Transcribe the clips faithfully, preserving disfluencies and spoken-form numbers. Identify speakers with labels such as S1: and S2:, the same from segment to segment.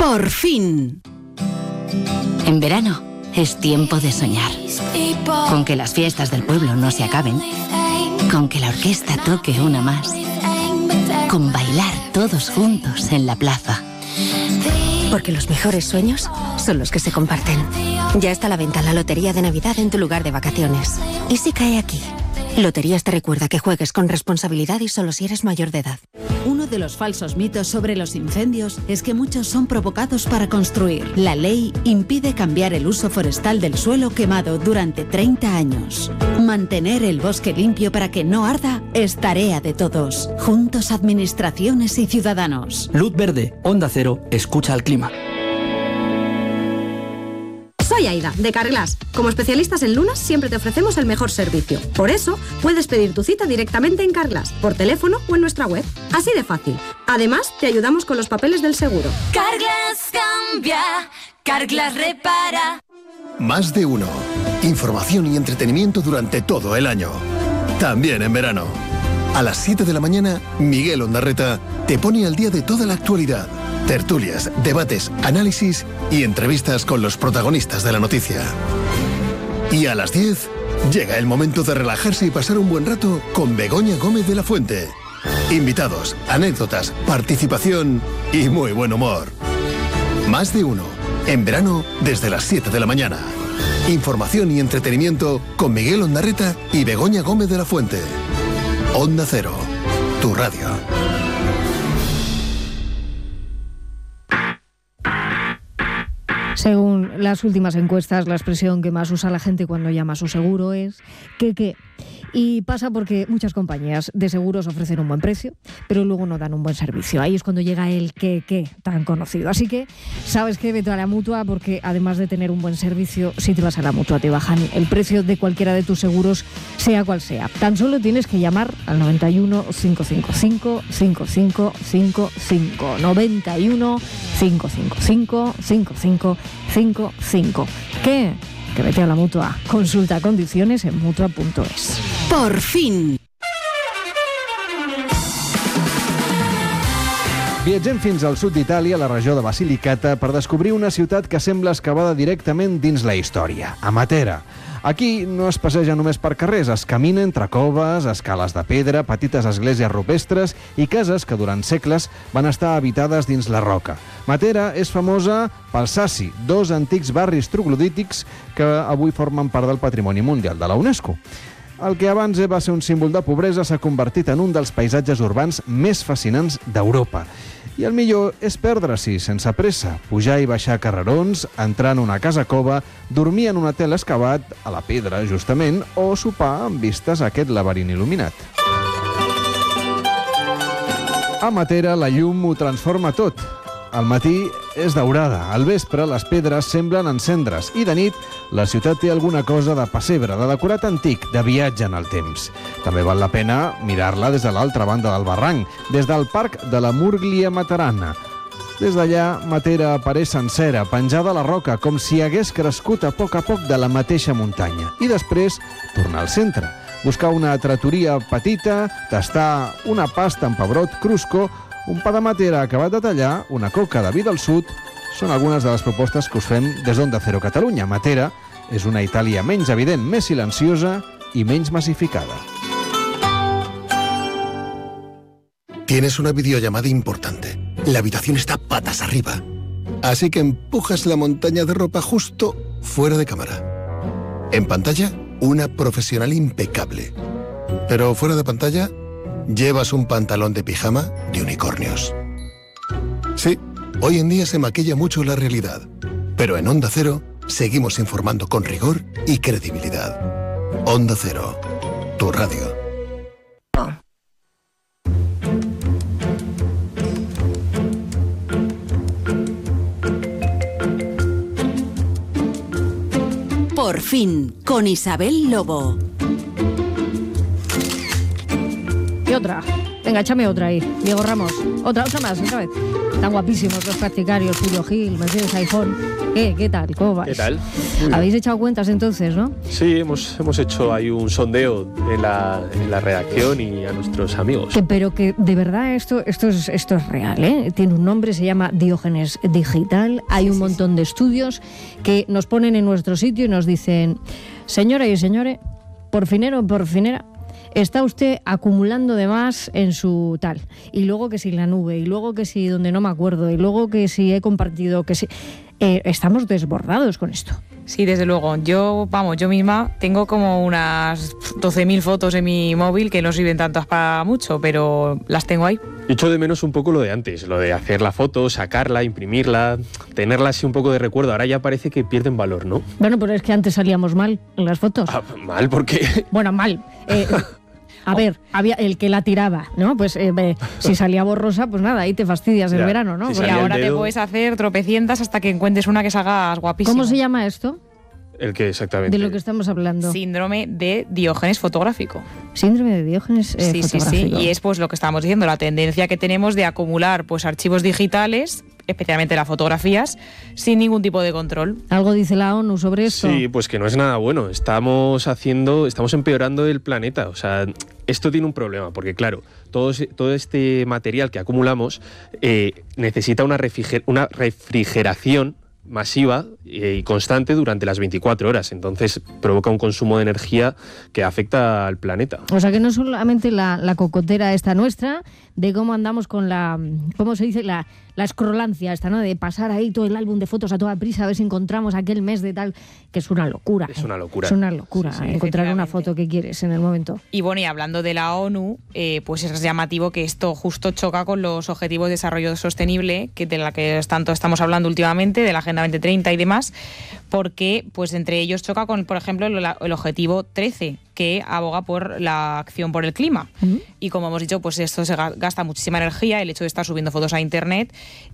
S1: Por fin. En verano es tiempo de soñar. Con que las fiestas del pueblo no se acaben. Con que la orquesta toque una más. Con bailar todos juntos en la plaza.
S2: Porque los mejores sueños son los que se comparten. Ya está a la venta la Lotería de Navidad en tu lugar de vacaciones. ¿Y si cae aquí? Loterías te recuerda que juegues con responsabilidad y solo si eres mayor de edad.
S3: Uno de los falsos mitos sobre los incendios es que muchos son provocados para construir. La ley impide cambiar el uso forestal del suelo quemado durante treinta años. Mantener el bosque limpio para que no arda es tarea de todos. Juntos, administraciones y ciudadanos.
S4: Luz verde, Onda Cero, escucha al clima.
S5: Soy Aida, de Carglass. Como especialistas en lunas, siempre te ofrecemos el mejor servicio. Por eso, puedes pedir tu cita directamente en Carglass, por teléfono o en nuestra web. Así de fácil. Además, te ayudamos con los papeles del seguro.
S6: Carglass cambia, Carglass repara.
S7: Más de uno. Información y entretenimiento durante todo el año. También en verano. A las siete de la mañana, Miguel Ondarreta te pone al día de toda la actualidad. Tertulias, debates, análisis y entrevistas con los protagonistas de la noticia. Y a las diez, llega el momento de relajarse y pasar un buen rato con Begoña Gómez de la Fuente. Invitados, anécdotas, participación y muy buen humor. Más de uno, en verano desde las siete de la mañana. Información y entretenimiento con Miguel Ondarreta y Begoña Gómez de la Fuente. Onda Cero, tu radio.
S8: Según las últimas encuestas, la expresión que más usa la gente cuando llama a su seguro es ¿qué qué? Y pasa porque muchas compañías de seguros ofrecen un buen precio, pero luego no dan un buen servicio. Ahí es cuando llega el qué qué tan conocido. Así que, ¿sabes qué? Vete a la Mutua, porque además de tener un buen servicio, si te vas a la Mutua te bajan el precio de cualquiera de tus seguros, sea cual sea. Tan solo tienes que llamar al noventa y uno, cinco cinco cinco, cinco cinco cinco cinco. noventa y uno, cinco cinco cinco, cinco cinco cinco cinco. ¿Qué? Que vete a la Mutua. Consulta condiciones en mutua punto es.
S1: Por fin.
S9: Viatgem fins al sud d'Itàlia, a la regió de Basilicata, per descobrir una ciutat que sembla excavada directament dins la història, a Matera. Aquí no es passeja només per carrers, es camina entre coves, escales de pedra, petites esglésies rupestres i cases que durant segles van estar habitades dins la roca. Matera és famosa pel Sassi, dos antics barris troglodítics que avui formen part del Patrimoni Mundial de la UNESCO. El que abans va ser un símbol de pobresa s'ha convertit en un dels paisatges urbans més fascinants d'Europa. I el millor és perdre-s'hi sense pressa, pujar i baixar carrerons, entrar en una casa cova, dormir en un hotel excavat, a la pedra justament, o sopar amb vistes a aquest laberint il·luminat. A Matera la llum ho transforma tot. Al matí és daurada, al vespre les pedres semblen encendre's i de nit la ciutat té alguna cosa de pessebre, de decorat antic, de viatge en el temps. També val la pena mirar-la des de l'altra banda del barranc, des del parc de la Murglia Materana. Des d'allà, Matera apareix sencera, penjada a la roca, com si hagués crescut a poc a poc de la mateixa muntanya. I després, tornar al centre, buscar una trattoria petita, tastar una pasta amb pebrot crusco, un pa de Matera acabat de tallar, una coca de vi del sud, són algunes de les propostes que us fem des d'Onda Cero Catalunya. Matera és una Itàlia menys evident, més silenciosa i menys massificada.
S7: Tienes una videollamada importante. La habitación está patas arriba. Así que empujas la montaña de ropa justo fuera de cámara. En pantalla, una profesional impecable. Pero fuera de pantalla, llevas un pantalón de pijama de unicornios. Sí, hoy en día se maquilla mucho la realidad, pero en Onda Cero seguimos informando con rigor y credibilidad. Onda Cero, tu radio.
S1: Por fin, con Isabel Lobo.
S8: Y otra. Venga, échame otra ahí. Diego Ramos. Otra, otra más, otra vez. Están guapísimos los practicarios, Julio Gil, Mercedes iPhone. ¿Qué, qué tal? ¿Cómo vais?
S10: ¿Qué tal?
S8: Habéis echado cuentas entonces, ¿no?
S10: Sí, hemos, hemos hecho ahí un sondeo en la, en la redacción y a nuestros amigos.
S8: Que, pero que de verdad esto, esto, es, esto es real, ¿eh? Tiene un nombre, se llama Diógenes Digital. Hay un montón de estudios que nos ponen en nuestro sitio y nos dicen, señora y señores, por finero o por finera, está usted acumulando de más en su tal. Y luego que si la nube, y luego que si donde no me acuerdo, y luego que si he compartido, que si... Eh, estamos desbordados con esto.
S11: Sí, desde luego. Yo, vamos, yo misma tengo como unas doce mil fotos en mi móvil que no sirven tantas para mucho, pero las tengo ahí.
S10: Yo echo de menos un poco lo de antes, lo de hacer la foto, sacarla, imprimirla, tenerla así un poco de recuerdo. Ahora ya parece que pierden valor, ¿no?
S8: Bueno, pero es que antes salíamos mal en las fotos.
S10: Ah, ¿mal? ¿Por qué?
S8: Bueno, mal. Eh, A ver, había el que la tiraba, ¿no? Pues eh, si salía borrosa, pues nada, ahí te fastidias el
S11: Ya,
S8: verano, ¿no?
S11: Si y ahora te puedes hacer tropecientas hasta que encuentres una que salga guapísima.
S8: ¿Cómo se llama esto?
S10: El que exactamente.
S8: De lo que estamos hablando.
S11: Síndrome de Diógenes fotográfico.
S8: Síndrome de Diógenes eh,
S11: sí,
S8: fotográfico.
S11: Sí, sí, y es pues lo que estábamos diciendo, la tendencia que tenemos de acumular pues archivos digitales, especialmente las fotografías, sin ningún tipo de control.
S8: ¿Algo dice la ONU sobre esto?
S10: Sí, pues que no es nada bueno. Estamos haciendo, estamos empeorando el planeta. O sea, esto tiene un problema, porque claro, todo, todo este material que acumulamos eh, necesita una, refriger, una refrigeración masiva y constante durante las veinticuatro horas. Entonces provoca un consumo de energía que afecta al planeta.
S8: O sea que no solamente la, la cocotera esta nuestra, de cómo andamos con la, ¿cómo se dice? La, la escrolancia esta, ¿no? De pasar ahí todo el álbum de fotos a toda prisa a ver si encontramos aquel mes de tal, que es una locura.
S10: Es una locura.
S8: Es una locura sí, sí, encontrar una foto que quieres en el momento.
S11: Y bueno, y hablando de la ONU, eh, pues es llamativo que esto justo choca con los Objetivos de Desarrollo Sostenible, que de la que tanto estamos hablando últimamente, de la Agenda veinte treinta y demás, porque pues entre ellos choca con, por ejemplo, el, el Objetivo trece, que aboga por la acción por el clima. Uh-huh. Y como hemos dicho, pues esto se gasta muchísima energía, el hecho de estar subiendo fotos a internet,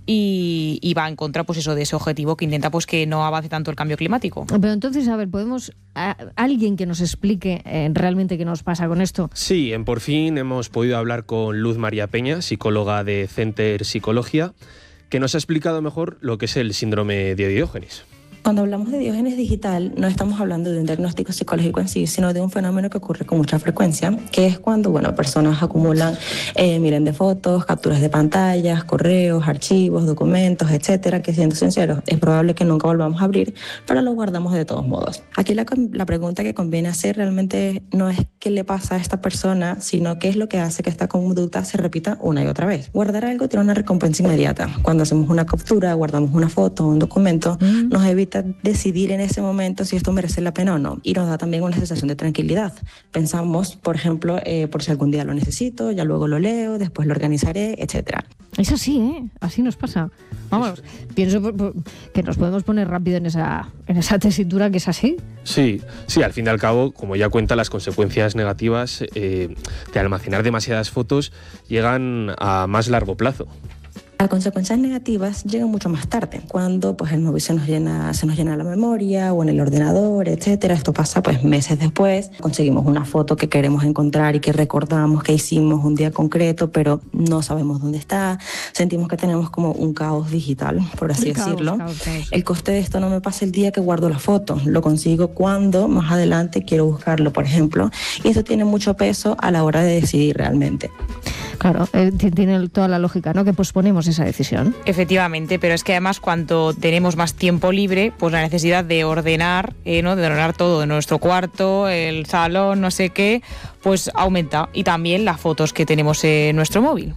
S11: y, y va en contra pues eso de ese objetivo que intenta pues que no avance tanto el cambio climático.
S8: Pero entonces, a ver, ¿podemos a, alguien que nos explique eh, realmente qué nos pasa con esto?
S10: Sí, en Por Fin hemos podido hablar con Luz María Peña, psicóloga de Center Psicología, que nos ha explicado mejor lo que es el síndrome de Diógenes.
S12: Cuando hablamos de Diógenes digital, no estamos hablando de un diagnóstico psicológico en sí, sino de un fenómeno que ocurre con mucha frecuencia, que es cuando, bueno, personas acumulan eh, miles de fotos, capturas de pantallas, correos, archivos, documentos, etcétera, que siendo sinceros, es probable que nunca volvamos a abrir, pero lo guardamos de todos modos. Aquí la, la pregunta que conviene hacer realmente no es qué le pasa a esta persona, sino qué es lo que hace que esta conducta se repita una y otra vez. Guardar algo tiene una recompensa inmediata. Cuando hacemos una captura, guardamos una foto, un documento, mm. nos evita decidir en ese momento si esto merece la pena o no, y nos da también una sensación de tranquilidad. Pensamos, por ejemplo, eh, por si algún día lo necesito, ya luego lo leo, después lo organizaré, etcétera.
S8: Es así, ¿eh? Así nos pasa. Vamos, pienso por, por, que nos podemos poner rápido en esa, en esa tesitura que es así.
S10: Sí, sí, al fin y al cabo, como ya cuenta, las consecuencias negativas eh, de almacenar demasiadas fotos llegan a más largo plazo.
S12: Las consecuencias negativas llegan mucho más tarde, cuando pues, el móvil se nos llena, se nos llena la memoria o en el ordenador, etcétera. Esto pasa pues meses después. Conseguimos una foto que queremos encontrar y que recordamos que hicimos un día concreto, pero no sabemos dónde está. Sentimos que tenemos como un caos digital, por así caos, decirlo. Caos, caos. El coste de esto no me pasa el día que guardo la foto. Lo consigo cuando más adelante quiero buscarlo, por ejemplo. Y eso tiene mucho peso a la hora de decidir realmente.
S8: Claro, eh, tiene toda la lógica, ¿no? Que posponemos esa decisión.
S11: Efectivamente, pero es que además cuando tenemos más tiempo libre, pues la necesidad de ordenar, eh, ¿no? De ordenar todo, de nuestro cuarto, el salón, no sé qué, pues aumenta. Y también las fotos que tenemos en nuestro móvil.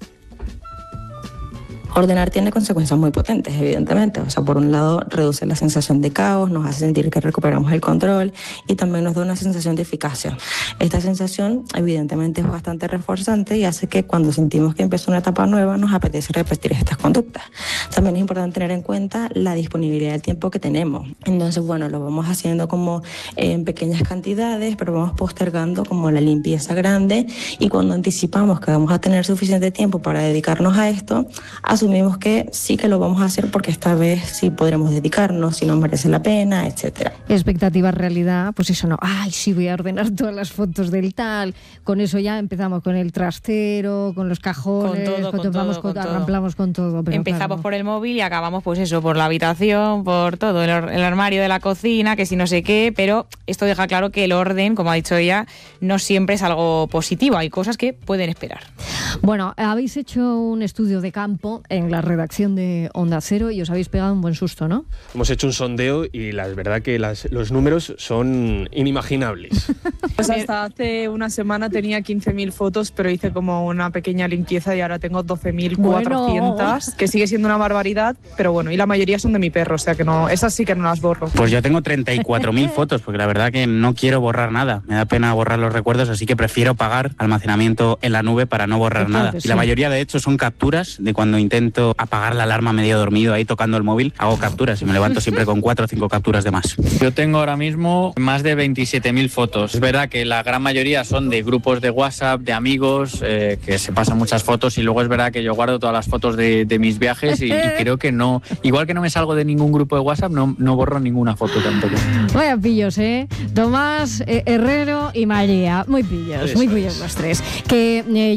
S12: Ordenar tiene consecuencias muy potentes, evidentemente. O sea, por un lado, reduce la sensación de caos, nos hace sentir que recuperamos el control y también nos da una sensación de eficacia. Esta sensación, evidentemente, es bastante reforzante y hace que cuando sentimos que empieza una etapa nueva, nos apetece repetir estas conductas. También es importante tener en cuenta la disponibilidad del tiempo que tenemos. Entonces, bueno, lo vamos haciendo como en pequeñas cantidades, pero vamos postergando como la limpieza grande, y cuando anticipamos que vamos a tener suficiente tiempo para dedicarnos a esto, asumimos que sí que lo vamos a hacer porque esta vez sí podremos dedicarnos, si nos merece la pena, etcétera.
S8: Expectativa, realidad, pues eso no. Ay, sí, voy a ordenar todas las fotos del tal. Con eso ya empezamos con el trastero, con los cajones,
S11: con todo, con todo,
S8: con,
S11: con todo.
S8: arramplamos con todo. Pero
S11: empezamos
S8: claro,
S11: por el móvil y acabamos pues eso, por la habitación, por todo, el, el armario de la cocina, que si no sé qué, pero esto deja claro que el orden, como ha dicho ella, no siempre es algo positivo, hay cosas que pueden esperar.
S8: Bueno, habéis hecho un estudio de campo en la redacción de Onda Cero y os habéis pegado un buen susto, ¿no?
S10: Hemos hecho un sondeo y la verdad que las, los números son inimaginables.
S13: Pues hasta hace una semana tenía quince mil fotos, pero hice como una pequeña limpieza y ahora tengo doce mil cuatrocientas, bueno, que sigue siendo una barbaridad, pero bueno, y la mayoría son de mi perro, o sea que no, esas sí que no las borro.
S14: Pues yo tengo treinta y cuatro mil fotos, porque la verdad que no quiero borrar nada, me da pena borrar los recuerdos, así que prefiero pagar almacenamiento en la nube para no borrar claro nada. Sí. Y la mayoría de hecho son capturas de cuando intento apagar la alarma medio dormido ahí tocando el móvil, hago capturas y me levanto siempre con cuatro o cinco capturas de más.
S15: Yo tengo ahora mismo más de veintisiete mil fotos. Es verdad que la gran mayoría son de grupos de WhatsApp, de amigos, eh, que se pasan muchas fotos, y luego es verdad que yo guardo todas las fotos de, de mis viajes y, y creo que no, igual que no me salgo de ningún grupo de WhatsApp, no, no borro ninguna foto tampoco.
S8: Vaya pillos, ¿eh? Tomás, eh, Herrero y María, muy pillos, Eso muy pillos es. Los tres. Que... Eh,